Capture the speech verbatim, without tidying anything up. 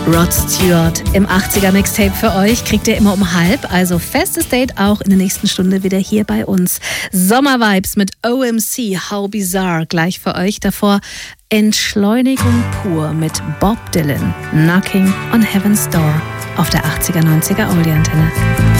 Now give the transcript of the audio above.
Rod Stewart im achtziger Mixtape für euch. Kriegt ihr immer um halb. Also festes Date auch in der nächsten Stunde wieder hier bei uns. Sommervibes mit O M C, How Bizarre, gleich für euch. Davor Entschleunigung pur mit Bob Dylan, Knocking on Heaven's Door auf der achtziger, neunziger Oldie-Antenne.